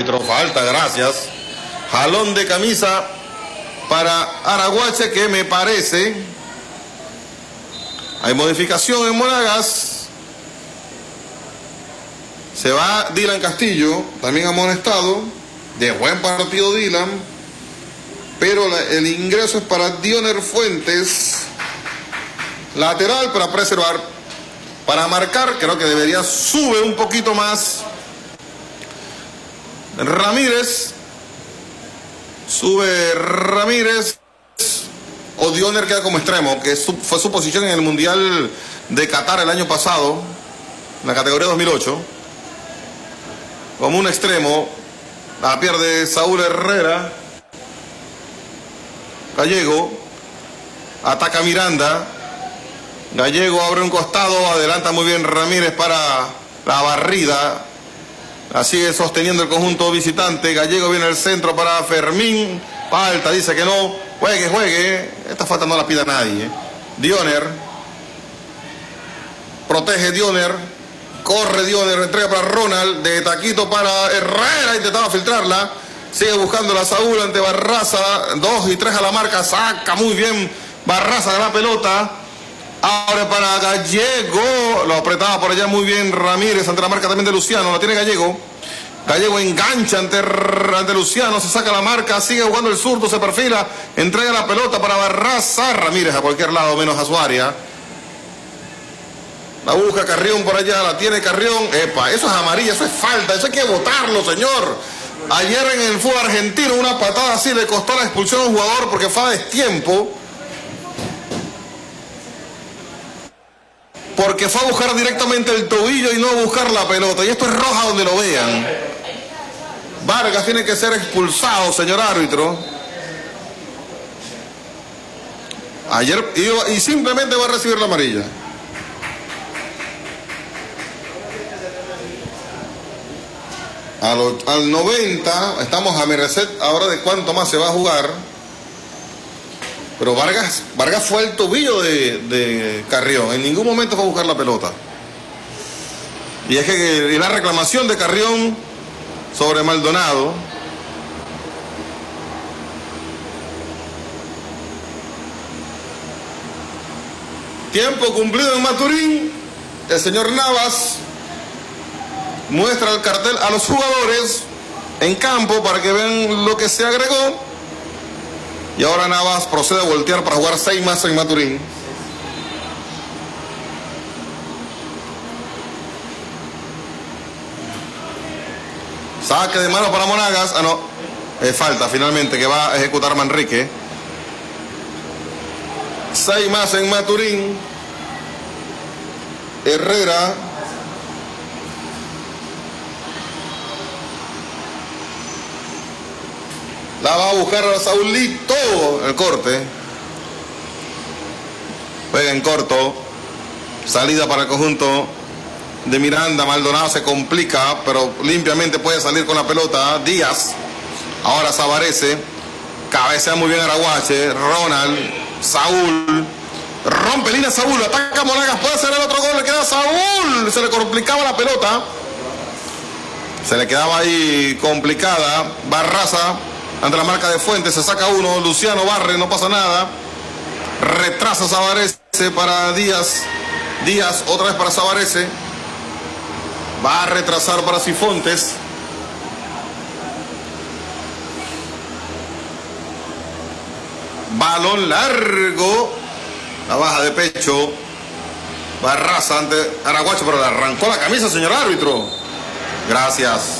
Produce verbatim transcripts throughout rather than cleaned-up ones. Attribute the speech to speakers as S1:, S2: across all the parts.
S1: árbitro. Falta, gracias. Jalón de camisa para Araguache, que me parece. Hay modificación en Monagas. Se va Dylan Castillo, también amonestado. De buen partido Dylan. Pero la, el ingreso es para Dioner Fuentes. Lateral para preservar. Para marcar, creo que debería sube un poquito más. Ramírez. Sube Ramírez. O Dioner queda como extremo, que su, fue su posición en el Mundial de Qatar el año pasado, en la categoría dos mil ocho. Como un extremo. La pierde Saúl Herrera. Gallego. Ataca Miranda. Gallego abre un costado. Adelanta muy bien Ramírez para la barrida. La sigue sosteniendo el conjunto visitante. Gallego viene al centro para Fermín. Falta, dice que no. Juegue, juegue. Esta falta no la pida nadie. ¿eh? Dioner. Protege Dioner. Corre Dioner. Entrega para Ronald. De taquito para Herrera. Intentaba filtrarla. Sigue buscando la Saúl ante Barraza. Dos y tres a la marca. Saca muy bien Barraza de la pelota. Ahora para Gallego. Lo apretaba por allá muy bien Ramírez ante la marca también de Luciano. La tiene Gallego. Gallego engancha ante, ante Luciano. Se saca la marca. Sigue jugando el zurdo. Se perfila. Entrega la pelota para Barraza. Ramírez a cualquier lado menos a su área. La busca Carrión por allá. La tiene Carrión. Epa, eso es amarilla. Eso es falta. Eso hay que botarlo, señor. Ayer en el fútbol argentino una patada así le costó la expulsión a un jugador porque fue a destiempo. Porque fue a buscar directamente el tobillo y no a buscar la pelota. Y esto es roja donde lo vean. Vargas tiene que ser expulsado, señor árbitro. Ayer iba, y simplemente va a recibir la amarilla. A lo, al noventa, estamos a merced ahora de cuánto más se va a jugar. Pero Vargas, Vargas fue al tobillo de, de Carrión. En ningún momento fue a buscar la pelota. Y es que y la reclamación de Carrión sobre Maldonado. Tiempo cumplido en Maturín. El señor Navas muestra el cartel a los jugadores en campo para que vean lo que se agregó. Y ahora Navas procede a voltear para jugar seis más en Maturín. Saque de mano para Monagas. Ah, no. Eh, falta finalmente que va a ejecutar Manrique. Seis más en Maturín. Herrera. La va a buscar a Saulito. El corte. Juega en corto. Salida para el conjunto de Miranda. Maldonado se complica, pero limpiamente puede salir con la pelota. Díaz. Ahora Savarese. Cabecea muy bien Araguache. Ronald. Saúl. Rompe línea Saúl. Ataca Monagas. Puede hacer el otro gol. Le queda a Saúl. Se le complicaba la pelota. Se le quedaba ahí complicada. Barraza. Ante la marca de Fuentes, se saca uno, Luciano barre, no pasa nada. Retrasa Savarese para Díaz. Díaz otra vez para Savarese. Va a retrasar para Cifontes. Balón largo. La baja de pecho. Barraza ante Araguache, pero le arrancó la camisa, señor árbitro. Gracias.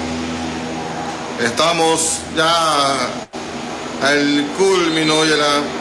S1: Estamos ya al culmino y a la